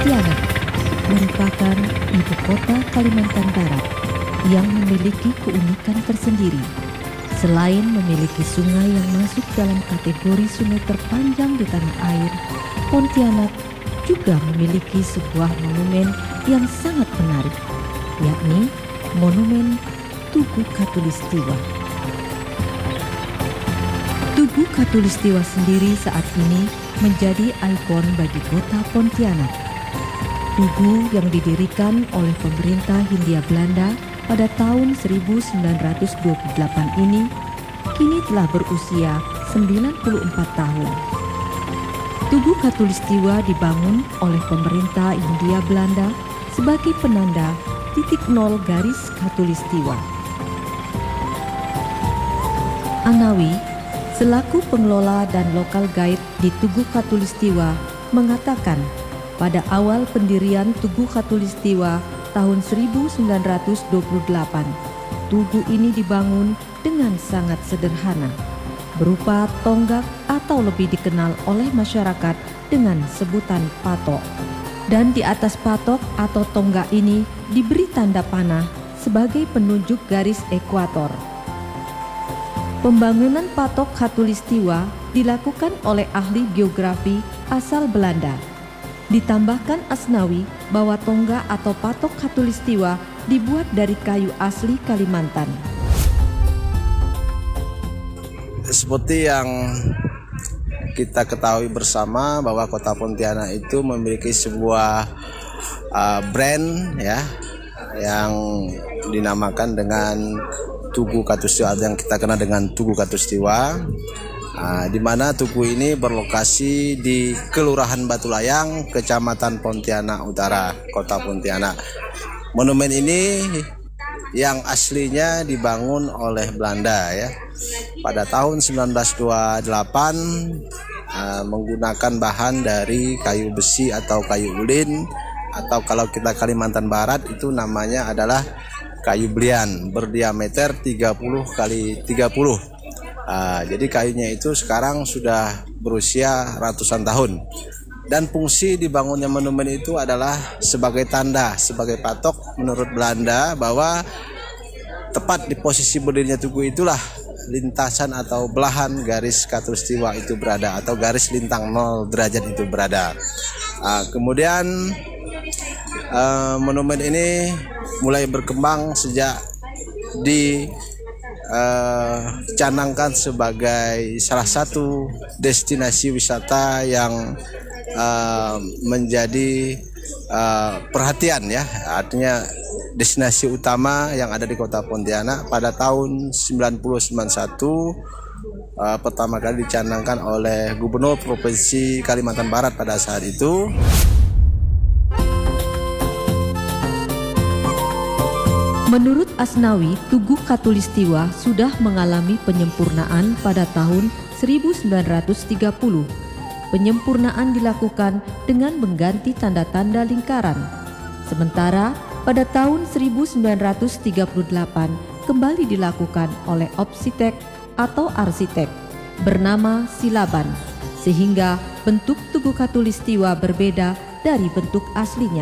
Pontianak merupakan ibu kota Kalimantan Barat yang memiliki keunikan tersendiri. Selain memiliki sungai yang masuk dalam kategori sungai terpanjang di tanah air, Pontianak juga memiliki sebuah monumen yang sangat menarik, yakni Monumen Tugu Katulistiwa. Tugu Katulistiwa sendiri saat ini menjadi ikon bagi kota Pontianak. Tugu yang didirikan oleh pemerintah Hindia Belanda pada tahun 1928 ini kini telah berusia 94 tahun. Tugu Katulistiwa dibangun oleh pemerintah Hindia Belanda sebagai penanda titik nol garis Katulistiwa. Anawi, selaku pengelola dan lokal guide di Tugu Katulistiwa, mengatakan pada awal pendirian Tugu Katulistiwa tahun 1928, tugu ini dibangun dengan sangat sederhana, berupa tonggak atau lebih dikenal oleh masyarakat dengan sebutan patok. Dan di atas patok atau tonggak ini diberi tanda panah sebagai penunjuk garis ekuator. Pembangunan patok Katulistiwa dilakukan oleh ahli geografi asal Belanda. Ditambahkan Asnawi bahwa tonggak atau patok Katulistiwa dibuat dari kayu asli Kalimantan. Seperti yang kita ketahui bersama bahwa kota Pontianak itu memiliki sebuah brand ya yang dinamakan dengan Tugu Katulistiwa, yang kita kenal dengan Tugu Katulistiwa, di mana tugu ini berlokasi di Kelurahan Batu Layang, Kecamatan Pontianak Utara, Kota Pontianak. Monumen ini yang aslinya dibangun oleh Belanda ya pada tahun 1928 menggunakan bahan dari kayu besi atau kayu ulin, atau kalau kita Kalimantan Barat itu namanya adalah kayu belian berdiameter 30 kali 30. Jadi kayunya itu sekarang sudah berusia ratusan tahun. Dan fungsi dibangunnya monumen itu adalah sebagai tanda, sebagai patok menurut Belanda bahwa tepat di posisi berdirinya tugu itulah lintasan atau belahan garis Katulistiwa itu berada, atau garis lintang 0 derajat itu berada. Kemudian monumen ini mulai berkembang sejak dicanangkan sebagai salah satu destinasi wisata yang menjadi perhatian ya, artinya destinasi utama yang ada di kota Pontianak pada tahun 1991 pertama kali dicanangkan oleh Gubernur Provinsi Kalimantan Barat pada saat itu. Menurut Asnawi, Tugu Katulistiwa sudah mengalami penyempurnaan pada tahun 1930. Penyempurnaan dilakukan dengan mengganti tanda-tanda lingkaran. Sementara pada tahun 1938 kembali dilakukan oleh arsitek atau arsitek bernama Silaban, sehingga bentuk Tugu Katulistiwa berbeda dari bentuk aslinya.